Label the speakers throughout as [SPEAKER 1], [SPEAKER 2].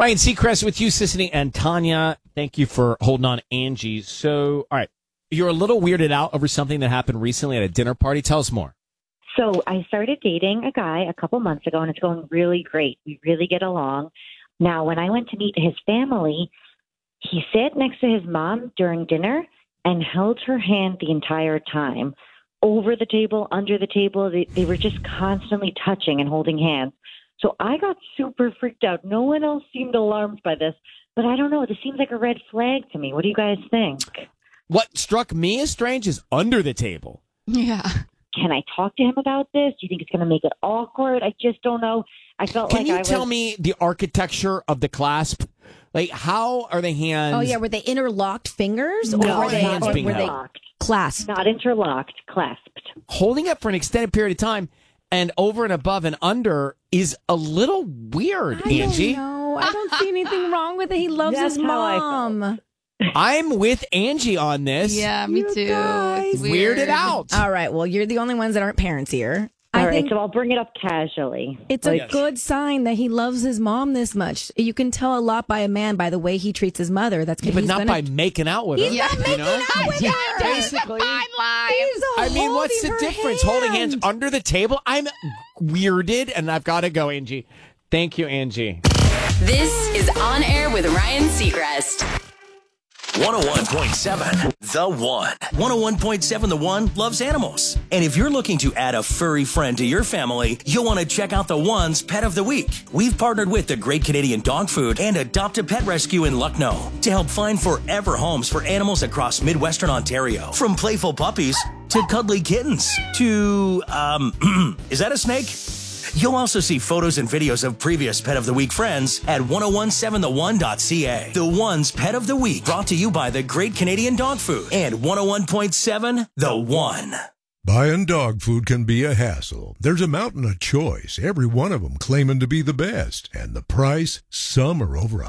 [SPEAKER 1] Ryan Seacrest with you, Sissany and Tanya. Thank you for holding on, Angie. So, all right, you're a little weirded out over something that happened recently at a dinner party. Tell us more.
[SPEAKER 2] So I started dating a guy a couple months ago, and it's going really great. We really get along. Now, when I went to meet his family, he sat next to his mom during dinner and held her hand the entire time. Over the table, under the table, they were just constantly touching and holding hands. So I got super freaked out. No one else seemed alarmed by this, but I don't know. This seems like a red flag to me. What do you guys think?
[SPEAKER 1] What struck me as strange is under the table.
[SPEAKER 3] Yeah.
[SPEAKER 2] Can I talk to him about this? Do you think it's going to make it awkward? I just don't know. I felt
[SPEAKER 1] Can you tell me the architecture of the clasp? Like, how are the hands?
[SPEAKER 3] Oh, yeah. Were they interlocked fingers?
[SPEAKER 2] No,
[SPEAKER 3] or were they,
[SPEAKER 1] hands being
[SPEAKER 3] were they
[SPEAKER 2] held.
[SPEAKER 3] clasped?
[SPEAKER 2] Not interlocked, clasped.
[SPEAKER 1] Holding it for an extended period of time and over and above and under is a little weird, Angie.
[SPEAKER 3] No, I don't see anything wrong with it. He loves
[SPEAKER 2] That's
[SPEAKER 3] his
[SPEAKER 2] how I
[SPEAKER 3] mom.
[SPEAKER 1] I'm with Angie on this.
[SPEAKER 4] Yeah, me too.
[SPEAKER 3] guys.
[SPEAKER 4] It's weird.
[SPEAKER 1] Weirded out.
[SPEAKER 3] All right. Well, you're the only ones that aren't parents here.
[SPEAKER 2] All
[SPEAKER 3] I
[SPEAKER 2] right,
[SPEAKER 3] think
[SPEAKER 2] so I'll bring it up casually.
[SPEAKER 3] it's a good sign that he loves his mom this much. You can tell a lot by a man by the way he treats his mother. That's
[SPEAKER 1] But not by making out with her.
[SPEAKER 3] He's not making out with her.
[SPEAKER 1] Basically.
[SPEAKER 4] Fine line.
[SPEAKER 1] I mean, what's the difference? Holding hands under the table? I'm weirded, and I've got to go, Angie. Thank you, Angie.
[SPEAKER 5] This is On Air with Ryan Seacrest.
[SPEAKER 6] 101.7 The One. 101.7 The One loves animals. And if you're looking to add a furry friend to your family, you'll want to check out The One's Pet of the Week. We've partnered with the Great Canadian Dog Food and Adopt a Pet Rescue in Lucknow to help find forever homes for animals across Midwestern Ontario. From playful puppies to cuddly kittens to, is that a snake? You'll also see photos and videos of previous Pet of the Week friends at 1017theone.ca. The One's Pet of the Week, brought to you by the Great Canadian Dog Food and 101.7 The One.
[SPEAKER 7] Buying dog food can be a hassle. There's a mountain of choice, every one of them claiming to be the best. And the price? Some are over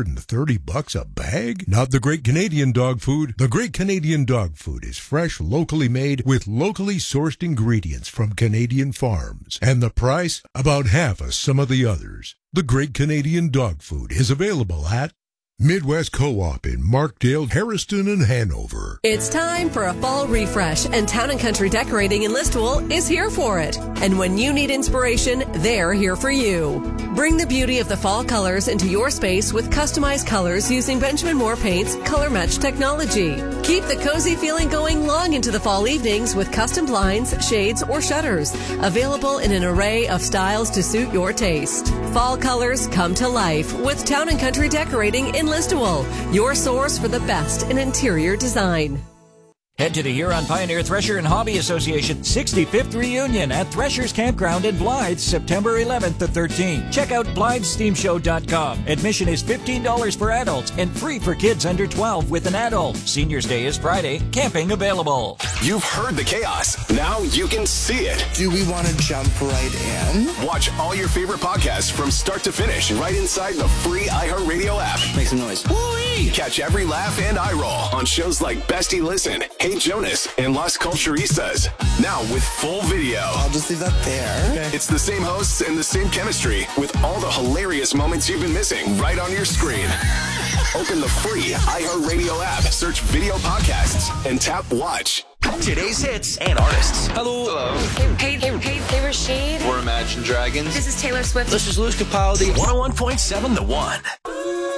[SPEAKER 7] $130 a bag? Not the Great Canadian Dog Food. The Great Canadian Dog Food is fresh, locally made, with locally sourced ingredients from Canadian farms. And the price? About half of some of the others. The Great Canadian Dog Food is available at Midwest Co-op in Markdale, Harrison, and Hanover.
[SPEAKER 8] It's time for a fall refresh, and Town & Country Decorating in Listowel is here for it. And when you need inspiration, they're here for you. Bring the beauty of the fall colors into your space with customized colors using Benjamin Moore Paint's Color Match technology. Keep the cozy feeling going long into the fall evenings with custom blinds, shades, or shutters. Available in an array of styles to suit your taste. Fall colors come to life with Town & Country Decorating in Listowel, your source for the best in interior design.
[SPEAKER 9] Head to the Huron Pioneer Thresher and Hobby Association 65th Reunion at Thresher's Campground in Blythe, September 11th to 13th. Check out BlytheSteamShow.com. Admission is $15 for adults and free for kids under 12 with an adult. Seniors Day is Friday. Camping available.
[SPEAKER 10] You've heard the chaos. Now you can see it.
[SPEAKER 11] Do we want to jump right in?
[SPEAKER 10] Watch all your favorite podcasts from start to finish right inside the free iHeartRadio app.
[SPEAKER 11] Make some noise.
[SPEAKER 10] Woo-wee! Catch every laugh and eye roll on shows like Bestie Listen, Hey Jonas, and Las Culturistas. Now with full video.
[SPEAKER 11] I'll just leave that there.
[SPEAKER 10] Okay. It's the same hosts and the same chemistry with all the hilarious moments you've been missing right on your screen. Open the free iHeartRadio app, search video podcasts, and tap watch.
[SPEAKER 6] Today's hits and artists.
[SPEAKER 11] Hello.
[SPEAKER 12] Hey, Rashid.
[SPEAKER 11] We're Imagine Dragons.
[SPEAKER 12] This is Taylor Swift.
[SPEAKER 11] This is Louis Capaldi.
[SPEAKER 6] 101.7 The One.